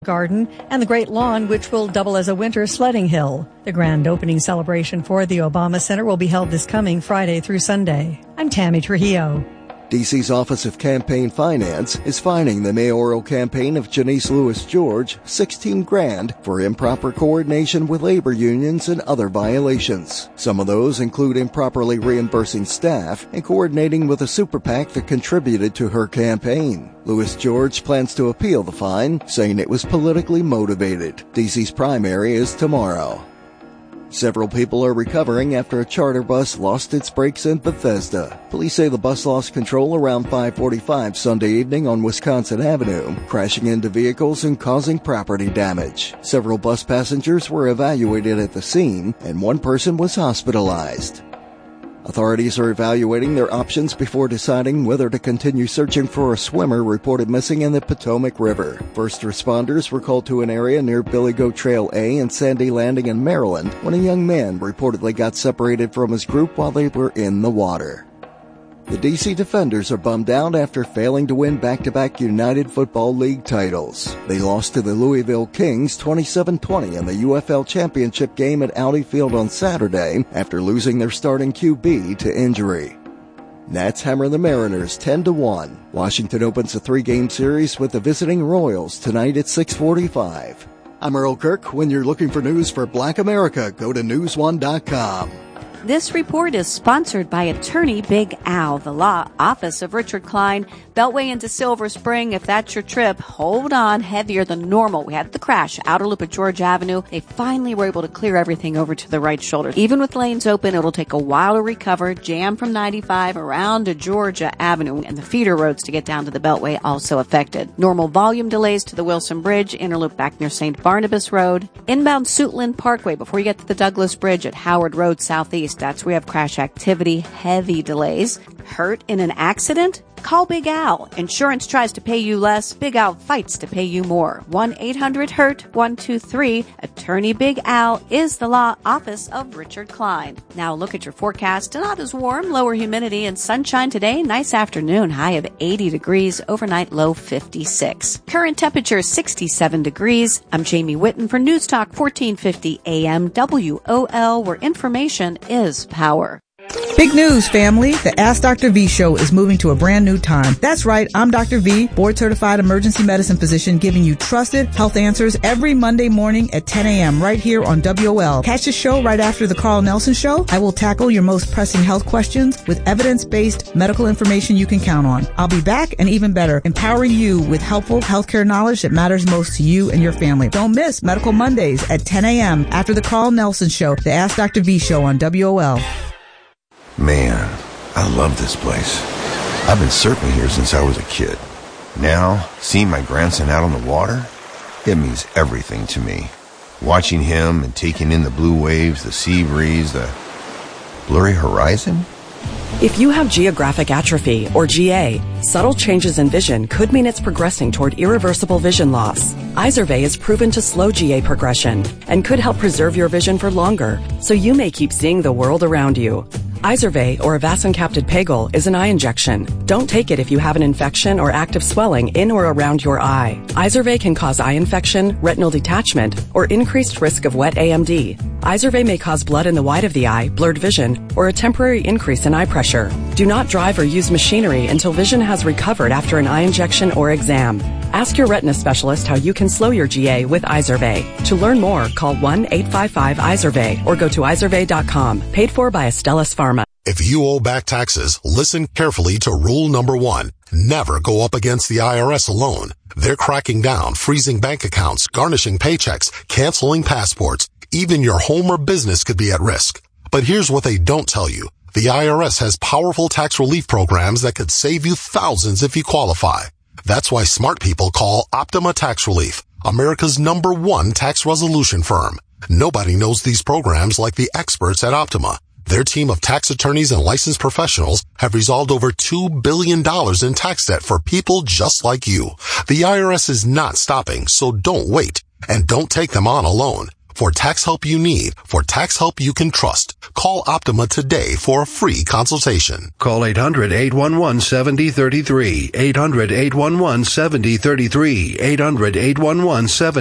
Garden and the Great Lawn, which will double as a winter sledding hill. The grand opening celebration for the Obama Center will be held this coming Friday through Sunday. I'm Tammy Trujillo. D.C.'s Office of Campaign Finance is fining the mayoral campaign of Janice Lewis George $16,000 for improper coordination with labor unions and other violations. Some of those include improperly reimbursing staff and coordinating with a super PAC that contributed to her campaign. Lewis George plans to appeal the fine, saying it was politically motivated. D.C.'s primary is tomorrow. Several people are recovering after a charter bus lost its brakes in Bethesda. Police say the bus lost control around 5:45 Sunday evening on Wisconsin Avenue, crashing into vehicles and causing property damage. Several bus passengers were evaluated at the scene, and one person was hospitalized. Authorities are evaluating their options before deciding whether to continue searching for a swimmer reported missing in the Potomac River. First responders were called to an area near Billy Goat Trail A and Sandy Landing in Maryland when a young man reportedly got separated from his group while they were in the water. The D.C. Defenders are bummed out after failing to win back-to-back United Football League titles. They lost to the Louisville Kings 27-20 in the UFL Championship game at Audi Field on Saturday after losing their starting QB to injury. Nats hammer the Mariners 10-1. Washington opens a 3-game series with the visiting Royals tonight at 6:45. I'm Earl Kirk. When you're looking for news for Black America, go to newsone.com. This report is sponsored by Attorney Big Al, the law office of Richard Klein, Beltway into Silver Spring. If that's your trip, hold on, heavier than normal. We had the crash, outer loop at George Avenue. They finally were able to clear everything over to the right shoulder. Even with lanes open, it'll take a while to recover. Jam from 95 around to Georgia Avenue, and the feeder roads to get down to the Beltway also affected. Normal volume delays to the Wilson Bridge, inner loop back near St. Barnabas Road. Inbound Suitland Parkway before you get to the Douglas Bridge at Howard Road Southeast. That's where we have crash activity, heavy delays. Hurt in an accident? Call Big Al. Insurance tries to pay you less. Big Al fights to pay you more. 1-800-HURT-123. Attorney Big Al is the law office of Richard Klein. Now look at your forecast. Not as warm, lower humidity and sunshine today. Nice afternoon, high of 80 degrees. Overnight low 56. Current temperature 67 degrees. I'm Jamie Whitten for News Talk 1450 AM WOL, where information is power. Big news, family. The Ask Dr. V show is moving to a brand new time. That's right. I'm Dr. V, board-certified emergency medicine physician, giving you trusted health answers every Monday morning at 10 a.m. right here on WOL. Catch the show right after the Carl Nelson Show. I will tackle your most pressing health questions with evidence-based medical information you can count on. I'll be back, and even better, empowering you with helpful healthcare knowledge that matters most to you and your family. Don't miss Medical Mondays at 10 a.m. after the Carl Nelson Show, the Ask Dr. V show on WOL. Man, I love this place. I've been surfing here since I was a kid. Now, seeing my grandson out on the water, it means everything to me. Watching him and taking in the blue waves, the sea breeze, the blurry horizon. If you have geographic atrophy, or GA, subtle changes in vision could mean it's progressing toward irreversible vision loss. Izervay is proven to slow GA progression and could help preserve your vision for longer, so you may keep seeing the world around you. Izervay, or avacincaptad pegol, is an eye injection. Don't take it if you have an infection or active swelling in or around your eye. Izervay can cause eye infection, retinal detachment, or increased risk of wet AMD. Izervay may cause blood in the white of the eye, blurred vision, or a temporary increase in eye pressure. Do not drive or use machinery until vision has recovered after an eye injection or exam. Ask your retina specialist how you can slow your GA with Izervay. To learn more, call 1-855-IZERVAY or go to izervay.com. Paid for by Astellas Pharma. If you owe back taxes, listen carefully to rule number 1. Never go up against the IRS alone. They're cracking down, freezing bank accounts, garnishing paychecks, canceling passports. Even your home or business could be at risk. But here's what they don't tell you. The IRS has powerful tax relief programs that could save you thousands if you qualify. That's why smart people call Optima Tax Relief, America's #1 tax resolution firm. Nobody knows these programs like the experts at Optima. Their team of tax attorneys and licensed professionals have resolved over $2 billion in tax debt for people just like you. The IRS is not stopping, so don't wait. And don't take them on alone. For tax help you need, for tax help you can trust, call Optima today for a free consultation. Call 800-811-7033. 800-811-7033. 800-811-7033.